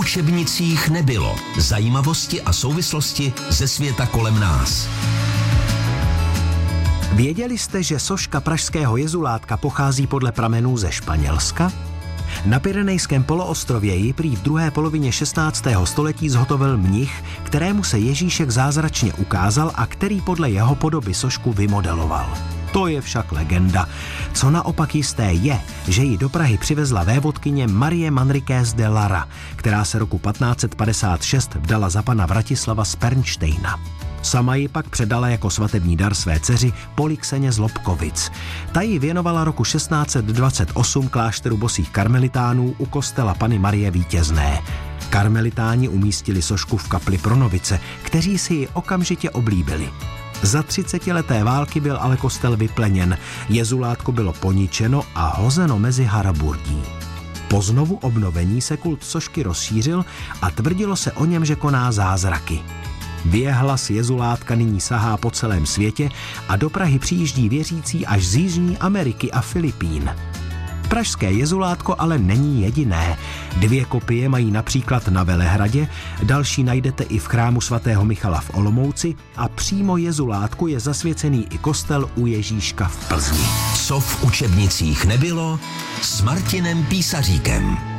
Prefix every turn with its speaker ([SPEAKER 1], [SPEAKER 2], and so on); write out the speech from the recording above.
[SPEAKER 1] učebnicích nebylo. Zajímavosti a souvislosti ze světa kolem nás.
[SPEAKER 2] Věděli jste, že soška pražského jezulátka pochází podle pramenů ze Španělska? Na Pyrenejském poloostrově ji prý v druhé polovině 16. století zhotovil mnich, kterému se Ježíšek zázračně ukázal a který podle jeho podoby sošku vymodeloval. To je však legenda. Co naopak jisté je, že ji do Prahy přivezla vévodkyně Marie Manriquez de Lara, která se roku 1556 vdala za pana Vratislava z Pernštejna. Sama ji pak předala jako svatební dar své dceři Polixeně z Lobkovic. Ta ji věnovala roku 1628 klášteru bosých karmelitánů u kostela Panny Marie Vítězné. Karmelitáni umístili sošku v kapli pro novice, kteří si ji okamžitě oblíbili. Za 30leté války byl ale kostel vypleněn, jezulátko bylo poničeno a hozeno mezi haraburdí. Po znovu obnovení se kult sošky rozšířil a tvrdilo se o něm, že koná zázraky. Věhlas jezulátka nyní sahá po celém světě a do Prahy přijíždí věřící až z Jižní Ameriky a Filipín. Pražské jezulátko ale není jediné. 2 kopie mají například na Velehradě, další najdete i v chrámu svatého Michala v Olomouci a přímo jezulátku je zasvěcený i kostel u Ježíška v Plzni.
[SPEAKER 1] Co v učebnicích nebylo s Martinem Písaříkem.